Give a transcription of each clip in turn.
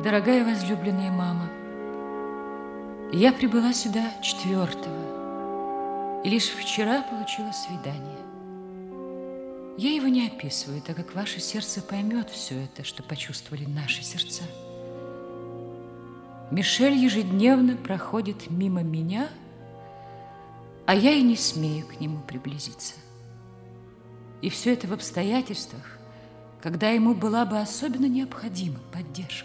Дорогая возлюбленная мама, я прибыла сюда 4-го и лишь вчера получила свидание. Я его не описываю, так как ваше сердце поймет все это, что почувствовали наши сердца. Мишель ежедневно проходит мимо меня, а я и не смею к нему приблизиться. И все это в обстоятельствах, когда ему была бы особенно необходима поддержка.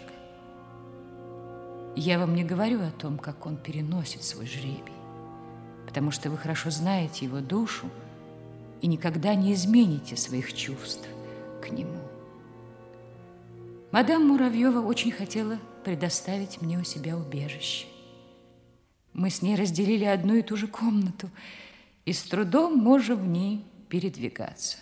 Я вам не говорю о том, как он переносит свой жребий, потому что вы хорошо знаете его душу и никогда не измените своих чувств к нему. Мадам Муравьева очень хотела предоставить мне у себя убежище. Мы с ней разделили одну и ту же комнату и с трудом можем в ней передвигаться.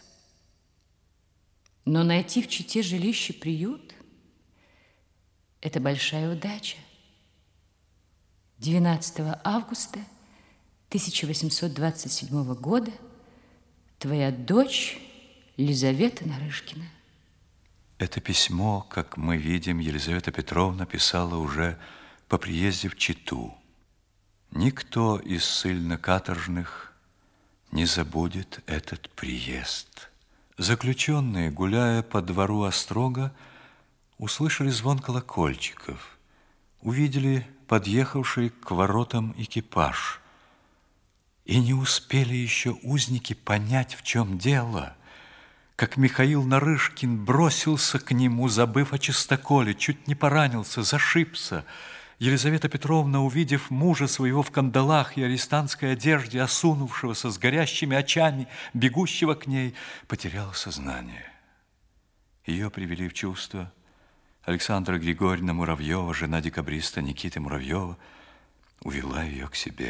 Но найти в Чите жилище-приют – это большая удача. 12 августа 1827 года твоя дочь Лизавета Нарышкина. Это письмо, как мы видим, Елизавета Петровна писала уже по приезде в Читу. Никто из ссыльно-каторжных не забудет этот приезд. Заключенные, гуляя по двору острога, услышали звон колокольчиков, увидели подъехавший к воротам экипаж. И не успели еще узники понять, в чем дело, как Михаил Нарышкин бросился к нему, забыв о чистоколе, чуть не поранился, зашибся. Елизавета Петровна, увидев мужа своего в кандалах и арестантской одежде, осунувшегося с горящими очами, бегущего к ней, потеряла сознание. Ее привели в чувство. Александра Григорьевна Муравьева, жена декабриста Никиты Муравьева, увела ее к себе.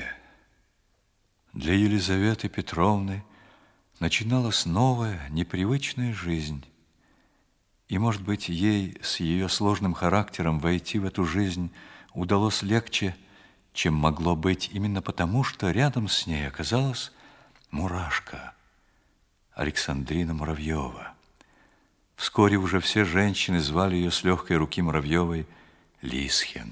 Для Елизаветы Петровны начиналась новая, непривычная жизнь. И, может быть, ей с ее сложным характером войти в эту жизнь удалось легче, чем могло быть, именно потому, что рядом с ней оказалась мурашка Александрина Муравьева. Вскоре уже все женщины звали ее с легкой руки Муравьевой Лисхен.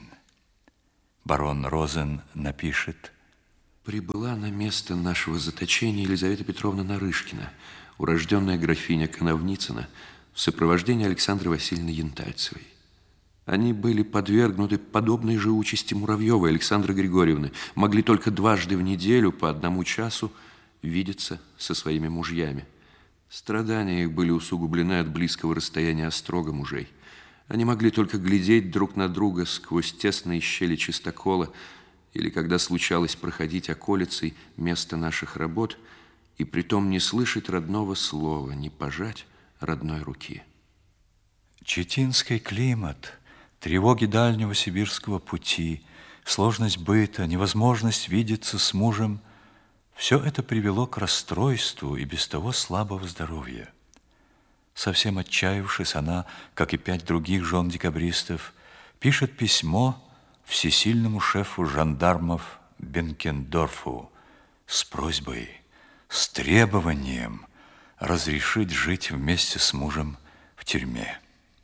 Барон Розен напишет: «Прибыла на место нашего заточения Елизавета Петровна Нарышкина, урожденная графиня Коновницына, в сопровождении Александры Васильевны Янтальцевой. Они были подвергнуты подобной же участи Муравьевой Александры Григорьевны, могли только дважды в неделю по 1 часу видеться со своими мужьями. Страдания их были усугублены от близкого расстояния острога мужей. Они могли только глядеть друг на друга сквозь тесные щели чистокола, или когда случалось проходить околицей место наших работ, и притом не слышать родного слова, не пожать родной руки». Читинский климат, тревоги дальнего сибирского пути, сложность быта, невозможность видеться с мужем – все это привело к расстройству и без того слабого здоровья. Совсем отчаявшись, она, как и 5 других жен декабристов, пишет письмо всесильному шефу жандармов Бенкендорфу с просьбой, с требованием разрешить жить вместе с мужем в тюрьме.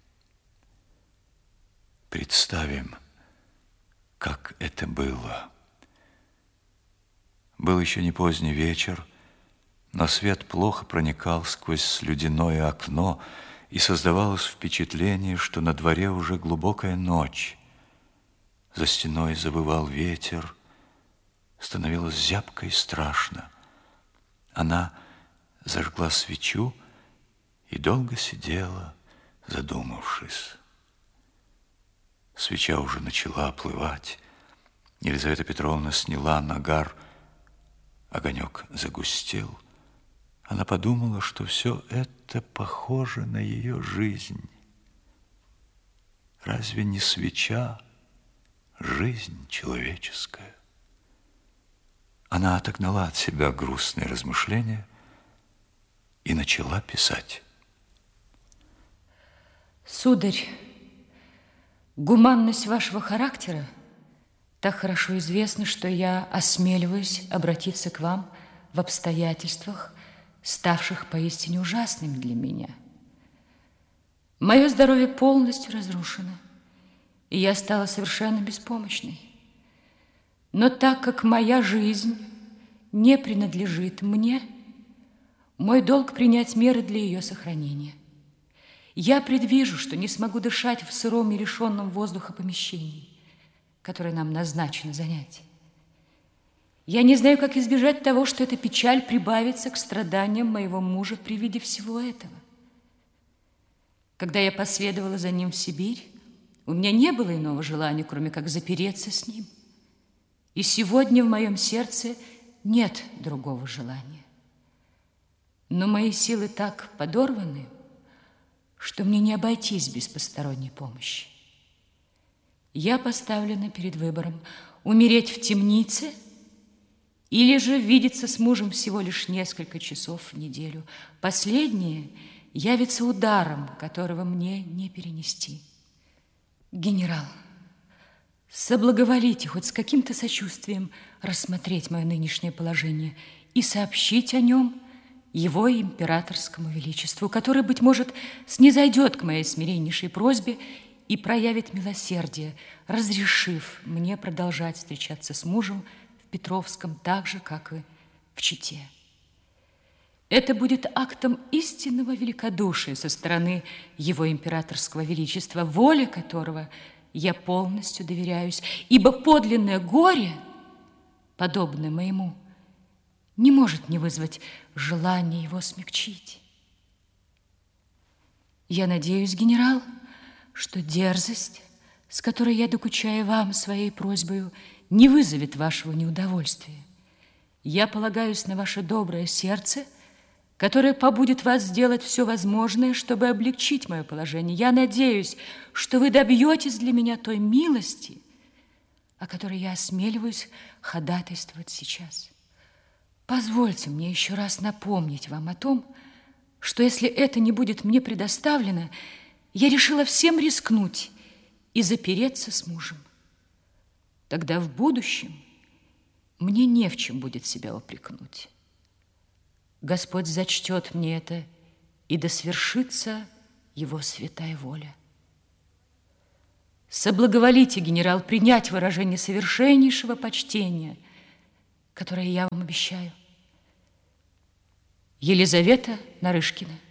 Представим, как это было. Был еще не поздний вечер, но свет плохо проникал сквозь слюдяное окно, и создавалось впечатление, что на дворе уже глубокая ночь. За стеной завывал ветер, становилось зябко и страшно. Она зажгла свечу и долго сидела, задумавшись. Свеча уже начала оплывать. Елизавета Петровна сняла нагар, огонек загустел. Она подумала, что все это похоже на ее жизнь. Разве не свеча жизнь человеческая? Она отогнала от себя грустные размышления и начала писать. Сударь, гуманность вашего характера так хорошо известна, что я осмеливаюсь обратиться к вам в обстоятельствах, ставших поистине ужасными для меня. Мое здоровье полностью разрушено, и я стала совершенно беспомощной. Но так как моя жизнь не принадлежит мне, мой долг принять меры для ее сохранения. Я предвижу, что не смогу дышать в сыром и лишенном воздуха помещении, которое нам назначено занять. Я не знаю, как избежать того, что эта печаль прибавится к страданиям моего мужа при виде всего этого. Когда я последовала за ним в Сибирь, у меня не было иного желания, кроме как запереться с ним. И сегодня в моем сердце нет другого желания. Но мои силы так подорваны, что мне не обойтись без посторонней помощи. Я поставлена перед выбором: умереть в темнице или же видеться с мужем всего лишь несколько часов в неделю. Последнее явится ударом, которого мне не перенести. Генерал, соблаговолите хоть с каким-то сочувствием рассмотреть мое нынешнее положение и сообщить о нем его императорскому величеству, который, быть может, снизойдет к моей смиреннейшей просьбе и проявит милосердие, разрешив мне продолжать встречаться с мужем в Петровском так же, как и в Чите. Это будет актом истинного великодушия со стороны его императорского величества, воле которого я полностью доверяюсь, ибо подлинное горе, подобное моему, не может не вызвать желания его смягчить. Я надеюсь, генерал, что дерзость, с которой я докучаю вам своей просьбою, не вызовет вашего неудовольствия. Я полагаюсь на ваше доброе сердце, которое побудет вас сделать все возможное, чтобы облегчить мое положение. Я надеюсь, что вы добьетесь для меня той милости, о которой я осмеливаюсь ходатайствовать сейчас. Позвольте мне еще раз напомнить вам о том, что если это не будет мне предоставлено, я решила всем рискнуть и запереться с мужем. Тогда в будущем мне не в чем будет себя упрекнуть. Господь зачтет мне это, и да свершится его святая воля. Соблаговолите, генерал, принять выражение совершеннейшего почтения, которое я вам обещаю. Елизавета Нарышкина.